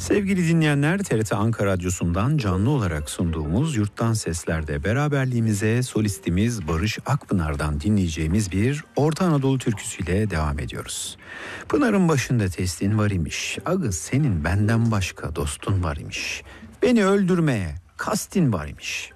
Sevgili dinleyenler, TRT Ankara Radyosu'ndan canlı olarak sunduğumuz Yurttan Sesler'de beraberliğimize solistimiz Barış Akpınar'dan dinleyeceğimiz bir Orta Anadolu türküsüyle devam ediyoruz. Pınar'ın başında testin var imiş, agı senin benden başka dostun var imiş, beni öldürmeye kastin var imiş.